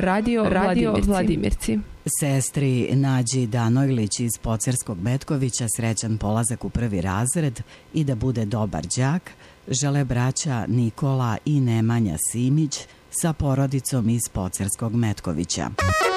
Radio Vladimirci. Sestri Nađi Danojlić iz Pocerskog Metkovića srećan polazak u 1. razred i da bude dobar đak žele braća Nikola i Nemanja Simić sa porodicom iz Pocerskog Metkovića.